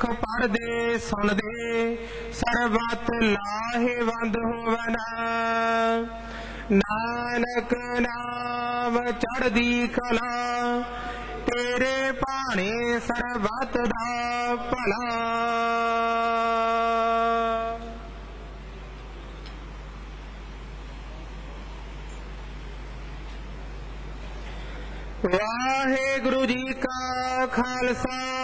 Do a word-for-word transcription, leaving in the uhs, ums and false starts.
मुख पढ़दे सुनदे सरबत लाहेवंद होवन। नानक नाम चढ़दी कला तेरे भाने सरबत दा भला। वाहेगुरु जी का खालसा